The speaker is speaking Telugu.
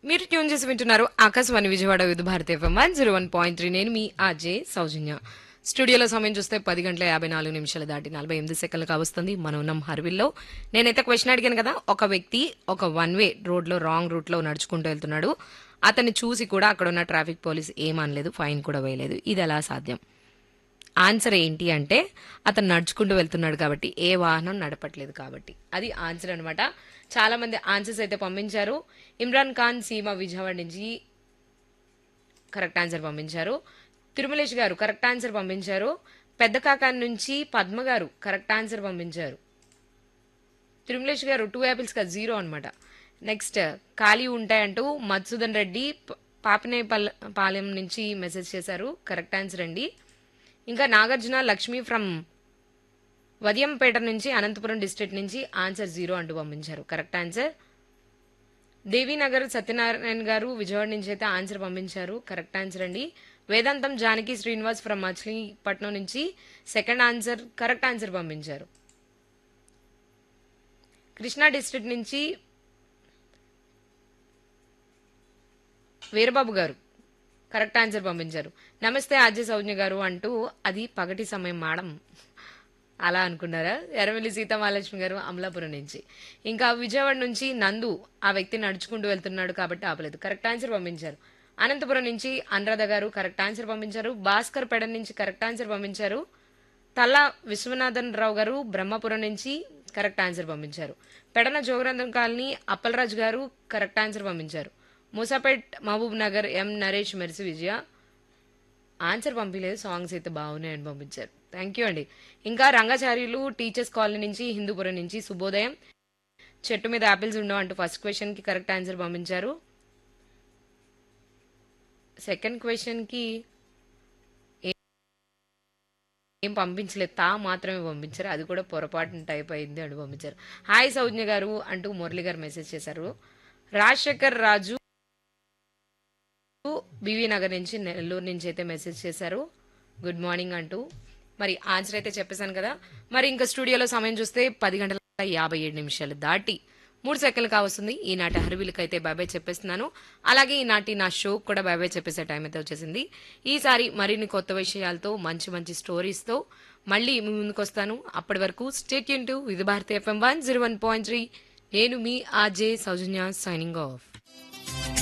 మీరు ట్యూన్ చేసి వింటున్నారు ఆకాశవాణి విజయవాడ విధు భారతి ఎఫ్ఎం 101.3. నేను మీ ఆర్జే సౌజన్య. స్టూడియోలో సమయం చూస్తే 10 గంటల 54 నిమిషాలు దాటి 48 సెకండ్లు కావస్తుంది. మనం ఉన్నాం హర్విల్లో. నేనైతే క్వశ్చన్ అడిగాను కదా, ఒక వ్యక్తి ఒక వన్ వే రోడ్లో రాంగ్ రూట్లో నడుచుకుంటూ వెళ్తున్నాడు. అతన్ని చూసి కూడా అక్కడ ఉన్న ట్రాఫిక్ పోలీస్ ఏమనలేదు, ఫైన్ కూడా వేయలేదు. ఇది ఎలా సాధ్యం? ఆన్సర్ ఏంటి అంటే, అతను నడుచుకుంటూ వెళ్తున్నాడు కాబట్టి, ఏ వాహనం నడపట్లేదు కాబట్టి. అది ఆన్సర్ అనమాట. చాలా మంది ఆన్సర్స్ అయితే పంపించారు. ఇమ్రాన్ ఖాన్ సీమ విజయవాడ నుంచి కరెక్ట్ ఆన్సర్ పంపించారు. తిరుమలేష్ గారు కరెక్ట్ ఆన్సర్ పంపించారు. పెద్ద కాకాని నుంచి పద్మ గారు కరెక్ట్ ఆన్సర్ పంపించారు. తిరుమలేష్ గారు 2 యాపిల్స్ కా 0 అనమాట. నెక్స్ట్ ఖాళీ ఉంటాయంటూ మధుసూదన్ రెడ్డి పాపినేపాలెం నుంచి మెసేజ్ చేశారు. కరెక్ట్ ఆన్సర్ అండి. ఇంకా నాగార్జున లక్ష్మి ఫ్రమ్ వదియంపేట నుంచి అనంతపురం డిస్ట్రిక్ట్ నుంచి ఆన్సర్ 0 అంటూ పంపించారు. Correct answer. దేవీనగర్ సత్యనారాయణ గారు విజయవాడ నుంచి అయితే ఆన్సర్ పంపించారు. కరెక్ట్ ఆన్సర్ అండి. వేదాంతం జానకి శ్రీనివాస్ ఫ్రమ్ మచిలీపట్నం నుంచి సెకండ్ ఆన్సర్ కరెక్ట్ ఆన్సర్ పంపించారు. కృష్ణా డిస్ట్రిక్ట్ నుంచి వీరబాబు గారు కరెక్ట్ ఆన్సర్ పంపించారు. నమస్తే ఆర్జే సౌజ్ఞ గారు అంటూ, అది పగటి సమయం మేడం అలా అనుకున్నారా? ఎర్రవెల్లి సీతామహాలక్ష్మి గారు అమలాపురం నుంచి. ఇంకా విజయవాడ నుంచి నందు, ఆ వ్యక్తి నడుచుకుంటూ వెళ్తున్నాడు కాబట్టి ఆపలేదు. కరెక్ట్ ఆన్సర్ పంపించారు. అనంతపురం నుంచి అనురాధ గారు కరెక్ట్ ఆన్సర్ పంపించారు. భాస్కర్ పెడ నుంచి కరెక్ట్ ఆన్సర్ పంపించారు. తల్లా విశ్వనాథన్ రావు గారు బ్రహ్మపురం నుంచి కరెక్ట్ ఆన్సర్ పంపించారు. పెడన జోగరంధం కాలనీ అప్పలరాజు గారు కరెక్ట్ ఆన్సర్ పంపించారు. మూసాపేట్ మహబూబ్ నగర్ ఎం నరేష్ మెర్సి విజయ ఆన్సర్ పంపించలేదు, సాంగ్స్ అయితే బాగున్నాయని పంపించారు. థ్యాంక్ యూ అండి. ఇంకా రంగాచార్యులు టీచర్స్ కాలనీ నుంచి హిందూపురం నుంచి శుభోదయం. చెట్టు మీద యాపిల్స్ ఉండవు అంటూ ఫస్ట్ క్వశ్చన్ కి కరెక్ట్ ఆన్సర్ పంపించారు. సెకండ్ క్వశ్చన్ కి ఏం పంపించలేదు, తా మాత్రమే పంపించారు. అది కూడా పొరపాటున టైప్ అయింది అని పంపించారు. హాయ్ సౌజ్ఞ గారు అంటూ మురళి గారు మెసేజ్ చేశారు. రాజశేఖర్ రాజు బీవీ నగర్ నుంచి నెల్లూరు నుంచి అయితే మెసేజ్ చేశారు. గుడ్ మార్నింగ్ అంటూ. మరి ఆన్సర్ అయితే చెప్పేశాను కదా. మరి ఇంకా స్టూడియోలో సమయం చూస్తే 10 గంటల 57 నిమిషాలు దాటి 3 సెకండ్లు కావస్తుంది. ఈనాటి హర్విల్కి అయితే బాబాయ్ చెప్పేస్తున్నాను. అలాగే ఈనాటి నా షో కూడా బాబాయ్ చెప్పేసే టైం అయితే వచ్చేసింది. ఈసారి మరిన్ని కొత్త విషయాలతో మంచి మంచి స్టోరీస్తో మళ్ళీ మీ ముందుకు వస్తాను. అప్పటి వరకు state Yoon to Vidhu Bharati FM 101.3. నేను మీ ఆర్జే సౌజన్య సైనింగ్ ఆఫ్.